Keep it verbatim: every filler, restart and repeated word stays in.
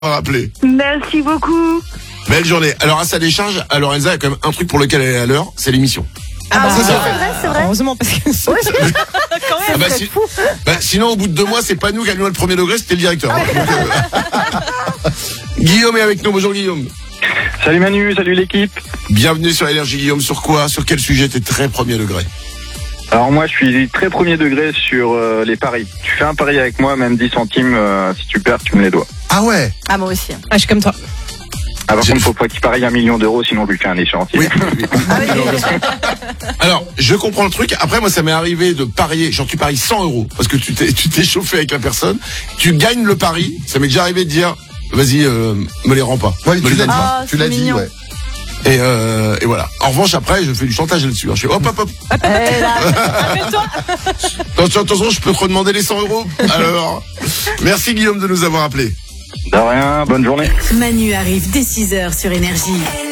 Rappelé. Merci beaucoup. Belle journée. Alors à sa décharge, à Lorenza, il y a quand même un truc pour lequel elle est à l'heure, c'est l'émission. Ah, bah, ça, c'est c'est vrai, c'est vrai. Heureusement, parce que c'est quand même ah bah, si... bah, sinon, au bout de deux mois, c'est pas nous qui avions le premier degré, c'était le directeur. Donc, euh... Guillaume est avec nous. Bonjour Guillaume. Salut Manu, salut l'équipe. Bienvenue sur Énergie Guillaume. Sur quoi? Sur quel sujet? T'es très premier degré? Alors moi, je suis très premier degré sur euh, les paris. Tu fais un pari avec moi, même dix centimes, euh, si tu perds, tu me les dois. Ah ouais. Ah moi aussi. Ah, je suis comme toi. Ah, par J'ai- contre, faut pas qu'il parie un million d'euros, sinon on lui fait un échéancier. Oui. oui. Alors, je comprends le truc. Après, moi, ça m'est arrivé de parier. Genre, tu paries cent euros parce que tu t'es, tu t'es chauffé avec la personne. Tu gagnes le pari. Ça m'est déjà arrivé de dire, vas-y, euh, me les rends pas. Ouais, Me tu les l'as donne dit, pas. Ah, tu l'as c'est dit, mignon. ouais. Et, euh, et voilà. En revanche, après, je fais du chantage là-dessus. hein. Je fais hop, hop, hop. Appelle-toi. Attention, attention, je peux te redemander les cent euros. Alors, merci Guillaume de nous avoir appelés. De rien, bonne journée. Manu arrive dès six heures sur Énergie.